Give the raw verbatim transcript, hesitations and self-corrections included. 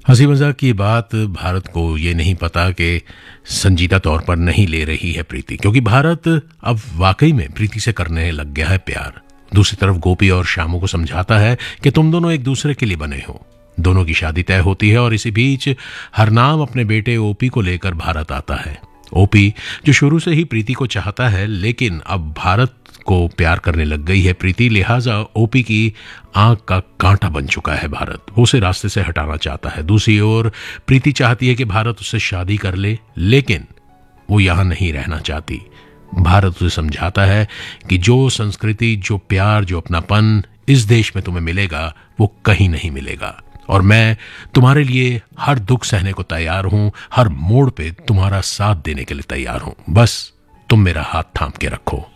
हंसी मजाक की बात भारत को ये नहीं पता कि संजीदा तौर पर नहीं ले रही है प्रीति, क्योंकि भारत अब वाकई में प्रीति से करने लग गया है प्यार। दूसरी तरफ गोपी और श्यामू को समझाता है कि तुम दोनों एक दूसरे के लिए बने हो। दोनों की शादी तय होती है और इसी बीच हरनाम अपने बेटे ओपी को लेकर भारत आता है। ओपी जो शुरू से ही प्रीति को चाहता है, लेकिन अब भारत को प्यार करने लग गई है प्रीति, लिहाजा ओपी की आंख का कांटा बन चुका है भारत। वो उसे रास्ते से हटाना चाहता है। दूसरी ओर प्रीति चाहती है कि भारत उससे शादी कर ले, लेकिन वो यहां नहीं रहना चाहती। भारत उसे समझाता है कि जो संस्कृति, जो प्यार, जो अपनापन इस देश में तुम्हें मिलेगा वो कहीं नहीं मिलेगा, और मैं तुम्हारे लिए हर दुख सहने को तैयार हूं, हर मोड़ पे तुम्हारा साथ देने के लिए तैयार हूं। बस तुम मेरा हाथ थाम के रखो।